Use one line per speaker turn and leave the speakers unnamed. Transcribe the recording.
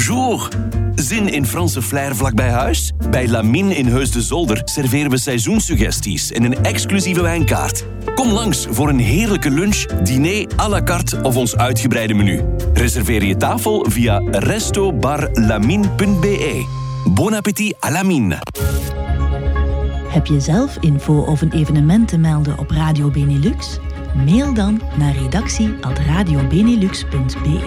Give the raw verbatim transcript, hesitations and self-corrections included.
bonjour. Zin in Franse flair vlak bij huis? Bij Lamine in Heus de Zolder serveren we seizoenssuggesties en een exclusieve wijnkaart. Kom langs voor een heerlijke lunch, diner à la carte of ons uitgebreide menu. Reserveer je tafel via resto bar lamine punt b e. Bon appétit à Lamine.
Heb je zelf info of een evenement te melden op Radio Benelux? Mail dan naar redactie at radio benelux punt b e.